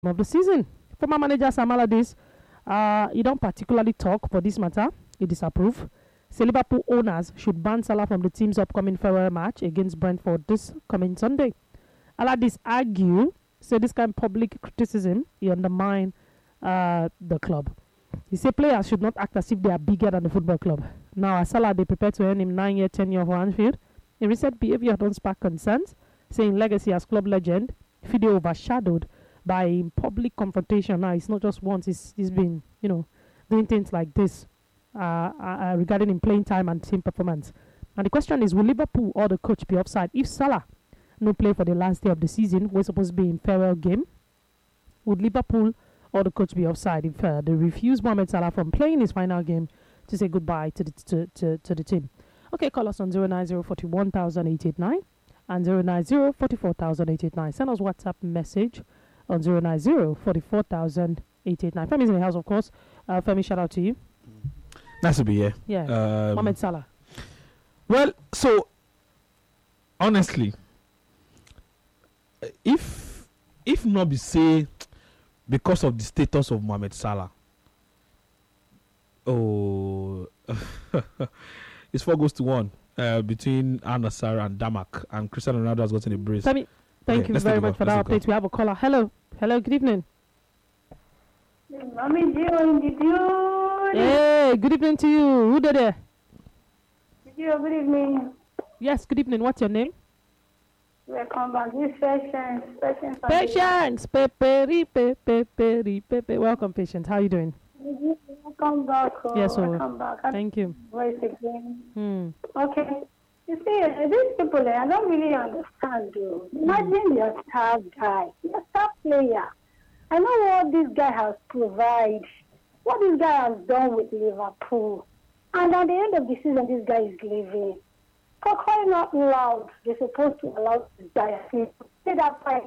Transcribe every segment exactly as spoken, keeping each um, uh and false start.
of the season. Former manager Sam Allardyce, uh, he don't particularly talk for this matter. He disapprove. Say Liverpool owners should ban Salah from the team's upcoming farewell match against Brentford this coming Sunday. Allardyce argue, say this kind of public criticism, he undermine uh, the club. He say players should not act as if they are bigger than the football club. Now, as Salah, they prepare to earn him nine-year tenure for Anfield. In recent behavior don't spark concerns, saying legacy as club legend, video overshadowed by public confrontation. Now, it's not just once, it's, it's been, you know, doing things like this uh, uh, regarding in playing time and team performance. And the question is, will Liverpool or the coach be offside if Salah no play for the last day of the season? We're supposed to be in farewell game. Would Liverpool or the coach be offside if uh, they refuse Mohamed Salah from playing his final game to say goodbye to the to, to, to the team? Okay, call us on zero nine zero four one eight eight nine and zero nine zero four four eight eight nine. Send us WhatsApp message on zero nine zero four four eight eight nine. Femi's in the house, of course. Uh, Femi, shout out to you. Nice to be here. Yeah, Um, Mohamed Salah. Well, so honestly, if if not be say because of the status of Mohamed Salah, oh, it's four goes to one uh, between Al Nassr and Damak, and Cristiano Ronaldo has gotten a brace. Femi, thank Okay, you let's very take a much go. for Let's that take a update. We have a caller. Hello, hello. Good evening. Mommy Gio in the dude. Hey, good evening to you. Who did it? Gio, good evening. Yes, good evening. What's your name? Welcome back. This Patience. Patience. Patience. Pepe, pepe, pepe, pepe. Welcome, Patience. How are you doing? Welcome back. Oh, Yes, sir. welcome back. Thank you. Voice again. Hmm. Okay. You see, uh, these people, eh, I don't really understand, though. Imagine your star guy, your star player. I know what this guy has provided, what this guy has done with Liverpool. And at the end of the season, this guy is leaving. For crying out loud, they're supposed to allow this guy to say that fine.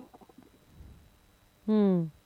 Hmm.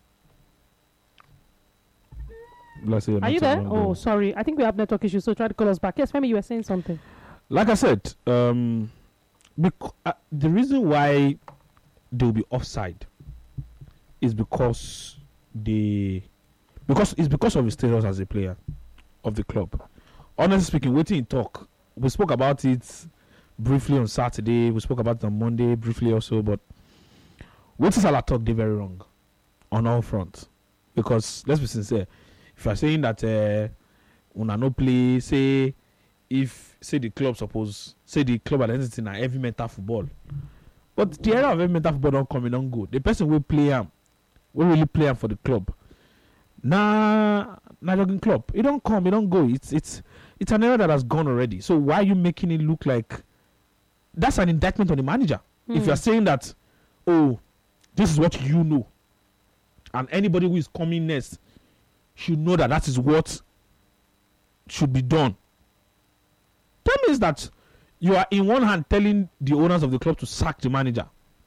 Let's say you're Are not you there? someone Oh, who- sorry. I think we have network issues, so try to call us back. Yes, Femi, you were saying something. Like I said, um, bec- uh, the reason why they'll be offside is because they because it's because of his status as a player of the club. Honestly speaking, waiting in talk. We spoke about it briefly on Saturday. We spoke about it on Monday briefly also, but waiting Salah talk they very wrong on all fronts. Because let's be sincere, if you're saying that uh, una no play, say if say the club suppose say the club identity na heavy mental football, but the era of heavy mental football don't come in don't go. The person will play am, will really play am for the club. Nah, na jogging club. It don't come, it don't go. It's it's it's an era that has gone already. So why are you making it look like that's an indictment on the manager? If Hmm. you're saying that, oh, this is what you know, and anybody who is coming next should know that that is what should be done. That means that you are in one hand telling the owners of the club to sack the manager.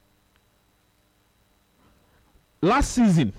Last season,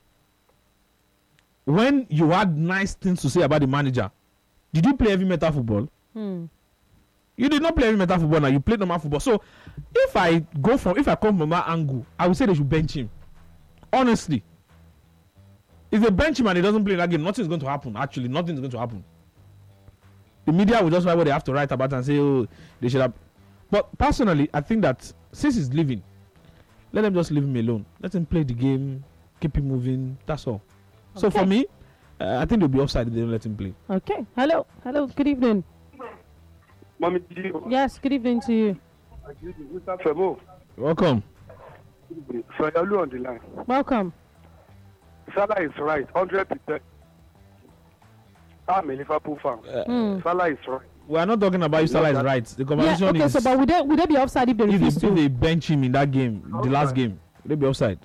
when you had nice things to say about the manager, did you play heavy metal football? Hmm. You did not play heavy metal football now, you played normal football. So if I go from if I come from that angle, I would say they should bench him. Honestly. If they bench him and he doesn't play that game, nothing is going to happen. Actually, nothing is going to happen. The media will just write what they have to write about and say, oh, they should have. But personally, I think that since he's leaving, let them just leave him alone. Let him play the game, keep him moving. That's all. So Okay. for me, uh, I think they'll be offside if they don't let him play. Okay. Hello. Hello. Good evening. Mommy Gio. Yes, good evening to you. Mister Femo. Welcome. Soyalu on the line. Welcome. Salah is right, one hundred percent. I'm a Liverpool fan. Hmm. Salah is right. We are not talking about if Salah is right. The Yeah, conversation okay, is so but would they, would they be offside if they if refuse they, if to? they bench him in that game, the last Offside. game, would they be offside?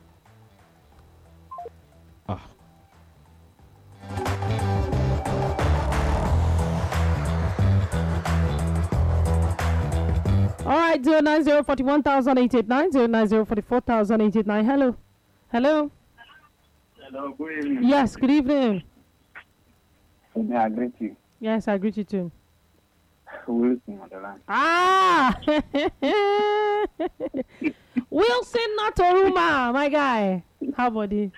Ah. All right, zero nine zero forty one thousand eight eight nine zero nine zero forty four thousand eight eight nine. Hello, hello. Hello, good evening. Yes, good evening. May I greet you? Yes, I greet you too. Wilson on the line. Ah, Wilson Natoruma, my guy. How about it?